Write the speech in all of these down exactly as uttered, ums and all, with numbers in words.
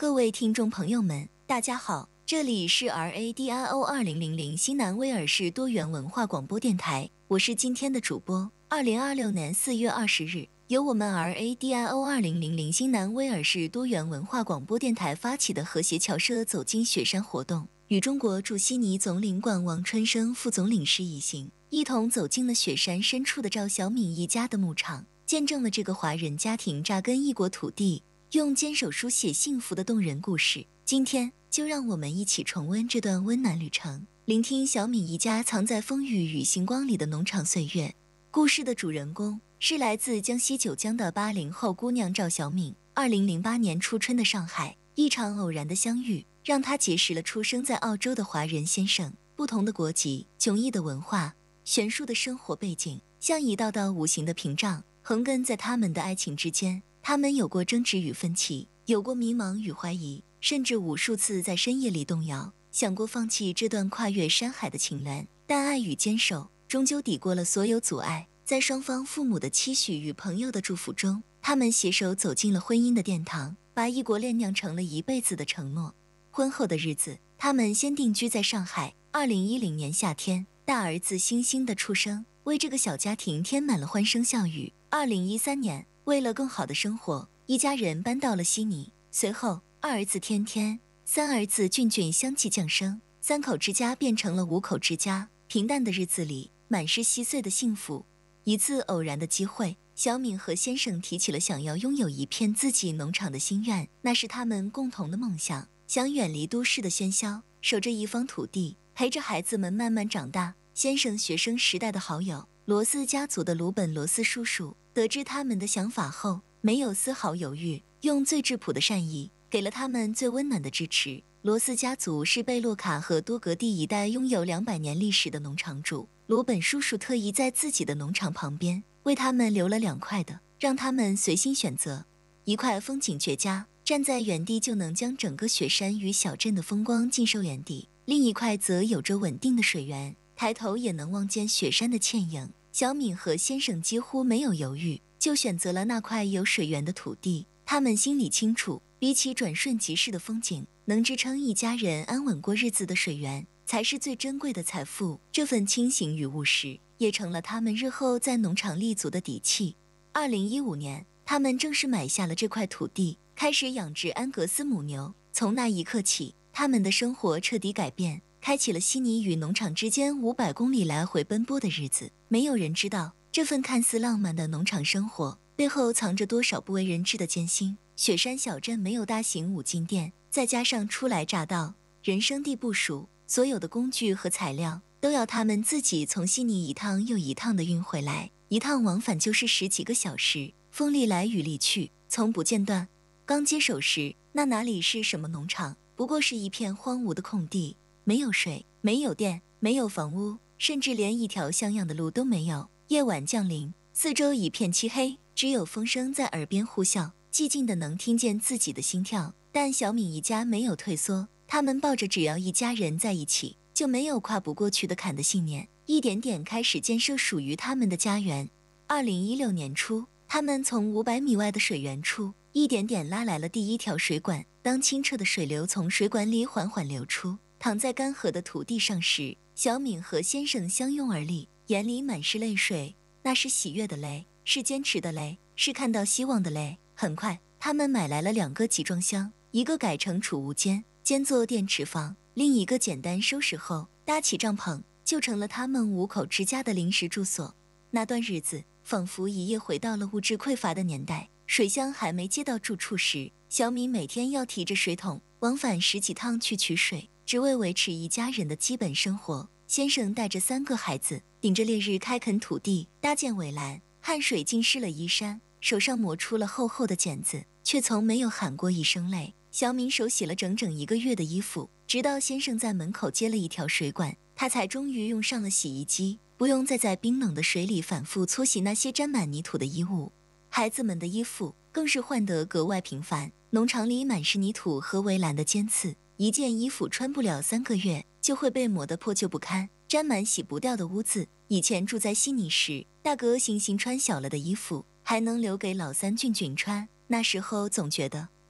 各位听众朋友们，大家好，这里是 R A D I O 二零零零新南威尔士多元文化广播电台，我是今天的主播。二零二六年四月二十日，由我们 R A D I O 二零零零新南威尔士多元文化广播电台发起的和谐侨社走进雪山活动，与中国驻悉尼总领馆王春生副总领事一行，一同走进了雪山深处的赵小敏一家的牧场，见证了这个华人家庭扎根异国土地，用坚守书写幸福的动人故事。今天就让我们一起重温这段温暖旅程，聆听小敏一家藏在风雨与星光里的农场岁月。故事的主人公是来自江西九江的八零后姑娘赵小敏。二零零八年初春的上海，一场偶然的相遇让她结识了出生在澳洲的华人先生。不同的国籍，迥异的文化，悬殊的生活背景，像一道道无形的屏障，横亘在他们的爱情之间。他们有过争执与分歧，有过迷茫与怀疑，甚至无数次在深夜里动摇，想过放弃这段跨越山海的情缘。但爱与坚守终究抵过了所有阻碍，在双方父母的期许与朋友的祝福中，他们携手走进了婚姻的殿堂，把异国恋酿成了一辈子的承诺。婚后的日子，他们先定居在上海。二零一零年夏天，大儿子星星的出生为这个小家庭添满了欢声笑语。二零一三年，为了更好的生活，一家人搬到了悉尼。随后，二儿子天天，三儿子俊俊相继降生，三口之家变成了五口之家。平淡的日子里，满是稀碎的幸福。一次偶然的机会，小敏和先生提起了想要拥有一片自己农场的心愿，那是他们共同的梦想，想远离都市的喧嚣，守着一方土地，陪着孩子们慢慢长大。先生学生时代的好友，罗斯家族的鲁本罗斯叔叔，得知他们的想法后，没有丝毫犹豫，用最质朴的善意给了他们最温暖的支持。罗斯家族是贝洛卡和多格蒂一带拥有两百年历史的农场主，鲁本叔叔特意在自己的农场旁边为他们留了两块的，让他们随心选择。一块风景绝佳，站在原地就能将整个雪山与小镇的风光尽收眼底；另一块则有着稳定的水源，抬头也能望见雪山的倩影。小敏和先生几乎没有犹豫，就选择了那块有水源的土地。他们心里清楚，比起转瞬即逝的风景，能支撑一家人安稳过日子的水源才是最珍贵的财富。这份清醒与务实也成了他们日后在农场立足的底气。二零一五年，他们正式买下了这块土地，开始养殖安格斯母牛。从那一刻起，他们的生活彻底改变，开启了悉尼与农场之间五百公里来回奔波的日子。没有人知道，这份看似浪漫的农场生活背后藏着多少不为人知的艰辛。雪山小镇没有大型五金店，再加上初来乍到，人生地不熟，所有的工具和材料都要他们自己从悉尼一趟又一趟的运回来，一趟往返就是十几个小时，风里来雨里去，从不间断。刚接手时，那哪里是什么农场，不过是一片荒芜的空地，没有水，没有电，没有房屋，甚至连一条像样的路都没有。夜晚降临，四周一片漆黑，只有风声在耳边呼啸，寂静的能听见自己的心跳。但小敏一家没有退缩，他们抱着只要一家人在一起，就没有跨不过去的坎的信念，一点点开始建设属于他们的家园。二零一六年初，他们从五百米外的水源处一点点拉来了第一条水管。当清澈的水流从水管里缓缓流出，躺在干涸的土地上时，小敏和先生相拥而立，眼里满是泪水。那是喜悦的泪，是坚持的泪，是看到希望的泪。很快，他们买来了两个集装箱，一个改成储物间，兼做电池房；另一个简单收拾后搭起帐篷，就成了他们五口之家的临时住所。那段日子仿佛一夜回到了物质匮乏的年代。水箱还没接到住处时，小敏每天要提着水桶往返十几趟去取水，只为维持一家人的基本生活。先生带着三个孩子，顶着烈日开垦土地，搭建围栏，汗水浸湿了衣衫，手上磨出了厚厚的茧子，却从没有喊过一声累。小敏手洗了整整一个月的衣服，直到先生在门口接了一条水管，他才终于用上了洗衣机，不用再在冰冷的水里反复搓洗那些沾满泥土的衣物。孩子们的衣服更是换得格外频繁，农场里满是泥土和围栏的尖刺，一件衣服穿不了三个月就会被磨得破旧不堪，沾满洗不掉的污渍。以前住在悉尼时，大哥星星穿小了的衣服还能留给老三俊俊穿，那时候总觉得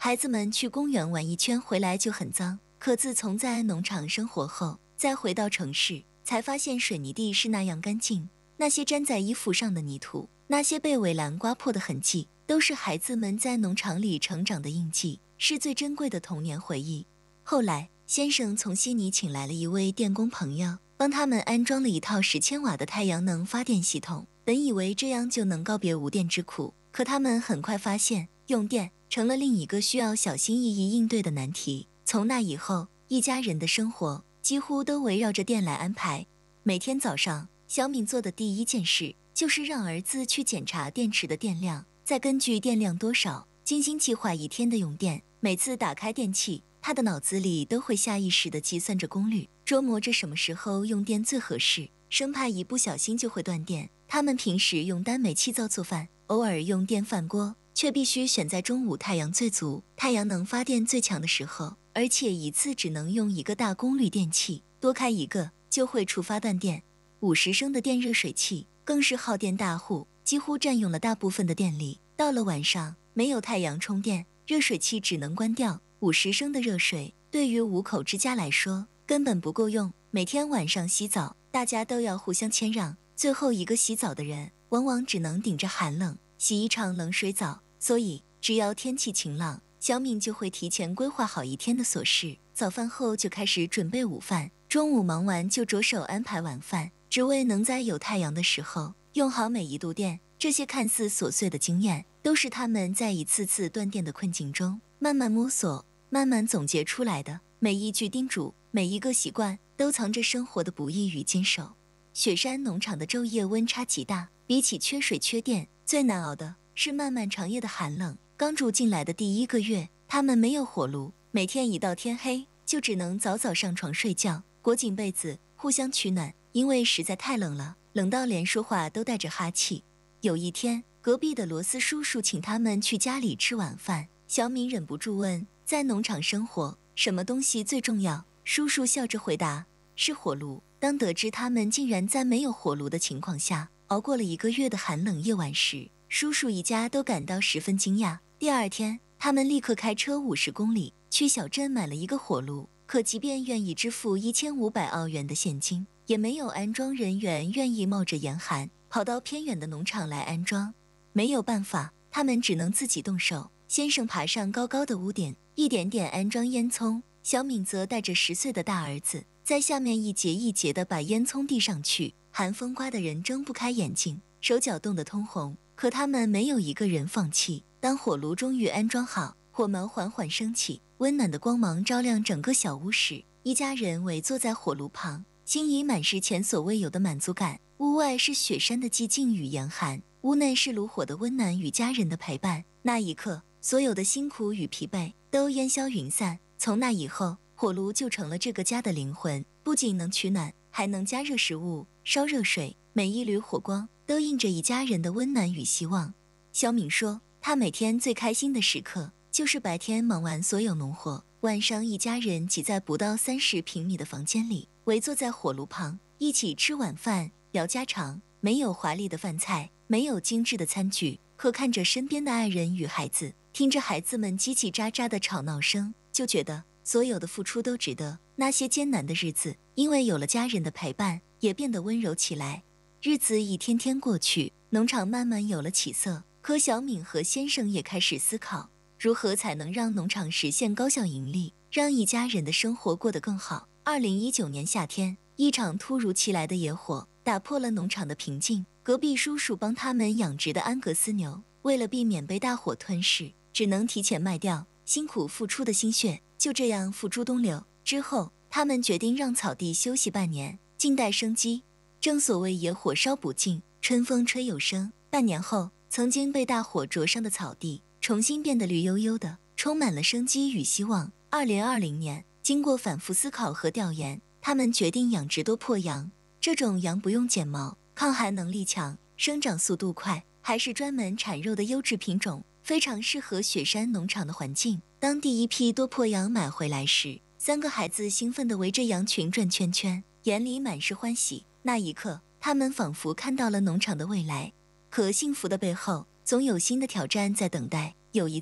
孩子们去公园玩一圈回来就很脏，可自从在农场生活后，再回到城市，才发现水泥地是那样干净。那些粘在衣服上的泥土，那些被围栏刮破的痕迹，都是孩子们在农场里成长的印记，是最珍贵的童年回忆。后来，先生从悉尼请来了一位电工朋友，帮他们安装了一套十千瓦的太阳能发电系统。本以为这样就能告别无电之苦，可他们很快发现，用电成了另一个需要小心翼翼应对的难题。从那以后，一家人的生活几乎都围绕着电来安排。每天早上，小敏做的第一件事就是让儿子去检查电池的电量，再根据电量多少，精心计划一天的用电。每次打开电器，他的脑子里都会下意识地计算着功率，琢磨着什么时候用电最合适，生怕一不小心就会断电。他们平时用单煤气灶做饭，偶尔用电饭锅，却必须选在中午太阳最足、太阳能发电最强的时候，而且一次只能用一个大功率电器，多开一个就会触发断电。五十升的电热水器更是耗电大户，几乎占用了大部分的电力。到了晚上，没有太阳充电，热水器只能关掉。五十升的热水对于五口之家来说根本不够用，每天晚上洗澡，大家都要互相谦让，最后一个洗澡的人往往只能顶着寒冷洗一场冷水澡。所以只要天气晴朗，小敏就会提前规划好一天的琐事，早饭后就开始准备午饭，中午忙完就着手安排晚饭，只为能在有太阳的时候用好每一度电。这些看似琐碎的经验，都是他们在一次次断电的困境中慢慢摸索、慢慢总结出来的。每一句叮嘱，每一个习惯，都藏着生活的不易与坚守。雪山农场的昼夜温差极大，比起缺水缺电，最难熬的是漫漫长夜的寒冷。刚住进来的第一个月，他们没有火炉，每天一到天黑就只能早早上床睡觉，裹紧被子互相取暖，因为实在太冷了，冷到连说话都带着哈气。有一天，隔壁的罗斯叔叔请他们去家里吃晚饭，小敏忍不住问，在农场生活什么东西最重要？叔叔笑着回答，是火炉。当得知他们竟然在没有火炉的情况下熬过了一个月的寒冷夜晚时，叔叔一家都感到十分惊讶。第二天，他们立刻开车五十公里去小镇买了一个火炉，可即便愿意支付一千五百澳元的现金，也没有安装人员愿意冒着严寒跑到偏远的农场来安装。没有办法，他们只能自己动手。先生爬上高高的屋顶，一点点安装烟囱，小敏则带着十岁的大儿子在下面一节一节地把烟囱递上去。寒风刮得人睁不开眼睛，手脚冻得通红，可他们没有一个人放弃。当火炉终于安装好，火苗缓缓升起，温暖的光芒照亮整个小屋时，一家人围坐在火炉旁，心里满是前所未有的满足感。屋外是雪山的寂静与严寒，屋内是炉火的温暖与家人的陪伴。那一刻，所有的辛苦与疲惫都烟消云散。从那以后，火炉就成了这个家的灵魂，不仅能取暖，还能加热食物、烧热水。每一缕火光都映着一家人的温暖与希望。小敏说，她每天最开心的时刻就是白天忙完所有农活，晚上一家人挤在不到三十平米的房间里，围坐在火炉旁，一起吃晚饭，聊家常。没有华丽的饭菜，没有精致的餐具，可看着身边的爱人与孩子，听着孩子们叽叽喳喳的吵闹声，就觉得所有的付出都值得。那些艰难的日子，因为有了家人的陪伴，也变得温柔起来。日子一天天过去，农场慢慢有了起色，可小敏和先生也开始思考，如何才能让农场实现高效盈利，让一家人的生活过得更好。二零一九年夏天，一场突如其来的野火打破了农场的平静。隔壁叔叔帮他们养殖的安格斯牛，为了避免被大火吞噬，只能提前卖掉，辛苦付出的心血就这样付诸东流。之后，他们决定让草地休息半年，静待生机。正所谓野火烧不尽，春风吹又生。半年后，曾经被大火灼伤的草地重新变得绿油油的，充满了生机与希望。二零二零年，经过反复思考和调研，他们决定养殖多破羊。这种羊不用剪毛，抗寒能力强，生长速度快，还是专门产肉的优质品种，非常适合雪山农场的环境。当第一批多破羊买回来时，三个孩子兴奋地围着羊群转圈圈，眼里满是欢喜。那一刻，他们仿佛看到了农场的未来。可幸福的背后，总有新的挑战在等待。有一次，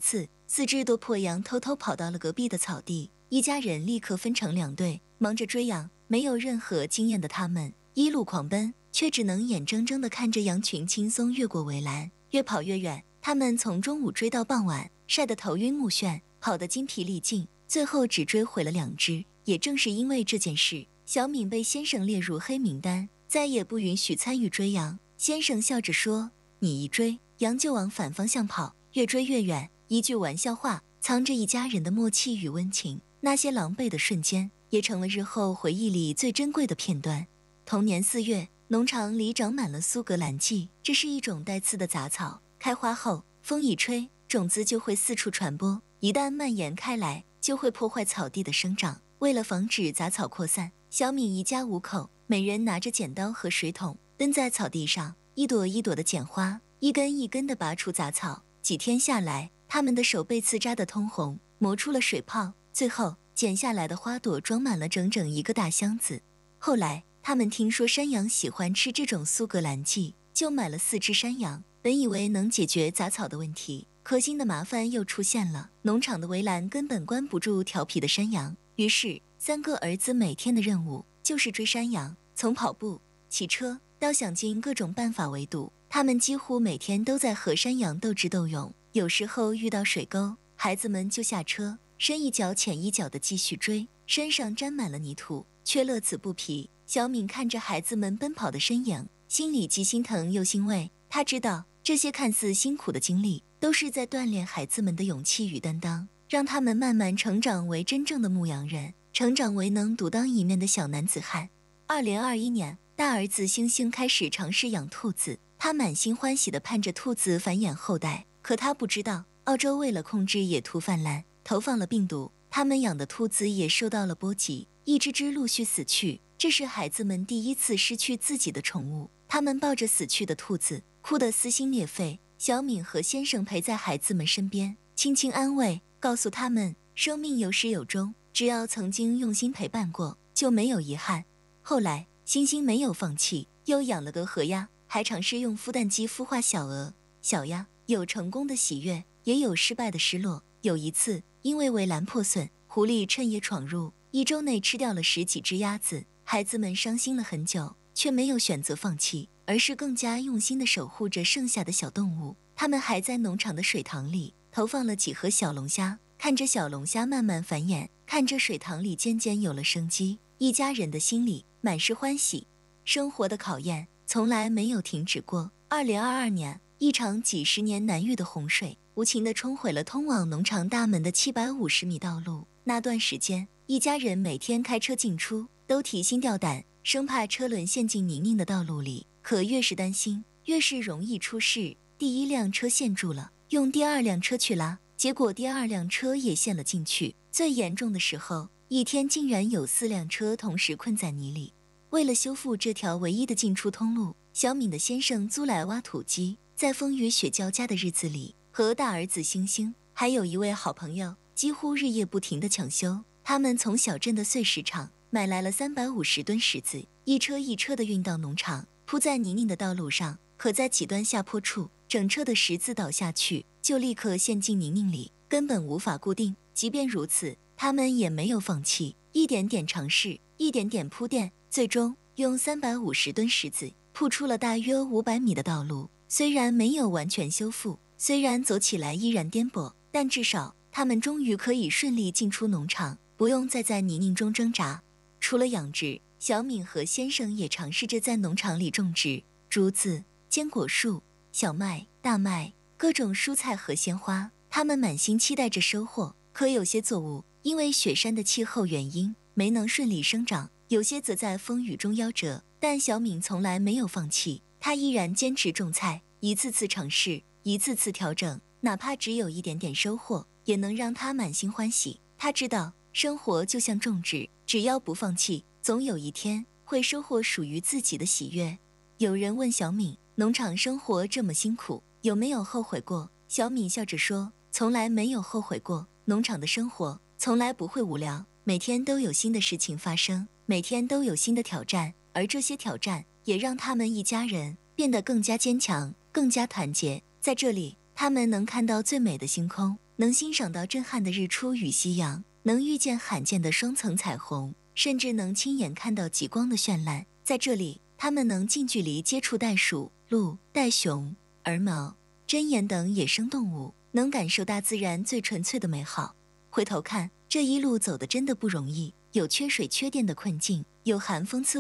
四只多破羊偷偷跑到了隔壁的草地，一家人立刻分成两队，忙着追羊。没有任何经验的他们一路狂奔，却只能眼睁睁地看着羊群轻松越过围栏，越跑越远。他们从中午追到傍晚，晒得头晕目眩，跑得筋疲力尽，最后只追回了两只。也正是因为这件事，小敏被先生列入黑名单，再也不允许参与追羊。先生笑着说：“你一追，羊就往反方向跑，越追越远。”一句玩笑话，藏着一家人的默契与温情。那些狼狈的瞬间，也成了日后回忆里最珍贵的片段。同年四月，农场里长满了苏格兰蓟，这是一种带刺的杂草，开花后，风一吹，种子就会四处传播，一旦蔓延开来，就会破坏草地的生长。为了防止杂草扩散，小敏一家五口每人拿着剪刀和水桶，蹲在草地上，一朵一朵的剪花，一根一根的拔除杂草。几天下来，他们的手被刺扎得通红，磨出了水泡，最后剪下来的花朵装满了整整一个大箱子。后来他们听说山羊喜欢吃这种苏格兰蓟，就买了四只山羊，本以为能解决杂草的问题，可新的麻烦又出现了。农场的围栏根本关不住调皮的山羊，于是三个儿子每天的任务就是追山羊，从跑步、骑车到想尽各种办法围堵。他们几乎每天都在和山羊斗智斗勇，有时候遇到水沟，孩子们就下车，深一脚浅一脚的继续追，身上沾满了泥土，却乐此不疲。小敏看着孩子们奔跑的身影，心里既心疼又欣慰。她知道这些看似辛苦的经历，都是在锻炼孩子们的勇气与担当，让他们慢慢成长为真正的牧羊人，成长为能独当一面的小男子汉。二零二一年，大儿子星星开始尝试养兔子，他满心欢喜地盼着兔子繁衍后代。可他不知道，澳洲为了控制野兔泛滥，投放了病毒，他们养的兔子也受到了波及，一只只陆续死去。这是孩子们第一次失去自己的宠物，他们抱着死去的兔子，哭得撕心裂肺。小敏和先生陪在孩子们身边，轻轻安慰，告诉他们，生命有始有终，只要曾经用心陪伴过，就没有遗憾。后来，星星没有放弃，又养了个河鸭，还尝试用孵蛋机孵化小鹅。小鸭有成功的喜悦，也有失败的失落。有一次，因为围栏破损，狐狸趁夜闯入，一周内吃掉了十几只鸭子。孩子们伤心了很久，却没有选择放弃，而是更加用心地守护着剩下的小动物。他们还在农场的水塘里投放了几盒小龙虾，看着小龙虾慢慢繁衍，看着水塘里渐渐有了生机，一家人的心里满是欢喜。生活的考验从来没有停止过。二零二二年，一场几十年难遇的洪水无情地冲毁了通往农场大门的七百五十米道路。那段时间，一家人每天开车进出都提心吊胆，生怕车轮陷进泥泞的道路里。可越是担心，越是容易出事。第一辆车陷住了，用第二辆车去拉，结果第二辆车也陷了进去。最严重的时候，一天竟然有四辆车同时困在泥里。为了修复这条唯一的进出通路，小敏的先生租来挖土机，在风雨雪交加的日子里，和大儿子星星还有一位好朋友几乎日夜不停地抢修。他们从小镇的碎石场买来了三百五十吨石子，一车一车地运到农场，铺在泥泞的道路上。可在几段下坡处，整车的石子倒下去，就立刻陷进泥泞里，根本无法固定。即便如此，他们也没有放弃，一点点尝试，一点点铺垫，最终用三百五十吨石子铺出了大约五百米的道路。虽然没有完全修复，虽然走起来依然颠簸，但至少他们终于可以顺利进出农场，不用再在泥泞中挣扎。除了养殖，小敏和先生也尝试着在农场里种植竹子、坚果树、小麦、大麦，各种蔬菜和鲜花。他们满心期待着收获，可有些作物因为雪山的气候原因没能顺利生长，有些则在风雨中夭折。但小敏从来没有放弃，她依然坚持种菜，一次次尝试，一次次调整，哪怕只有一点点收获，也能让她满心欢喜。她知道生活就像种植，只要不放弃，总有一天会收获属于自己的喜悦。有人问小敏，农场生活这么辛苦，有没有后悔过？小敏笑着说，从来没有后悔过。农场的生活从来不会无聊，每天都有新的事情发生，每天都有新的挑战，而这些挑战也让他们一家人变得更加坚强，更加团结。在这里，他们能看到最美的星空， 能欣赏到震撼的日出与夕阳，能遇见罕见的双层彩虹，甚至能亲眼看到极光的绚烂。在这里，它们能近距离接触袋鼠、鹿、袋熊、耳毛、针鼹等野生动物，能感受大自然最纯粹的美好。回头看，这一路走的真的不容易，有缺水缺电的困境，有寒风刺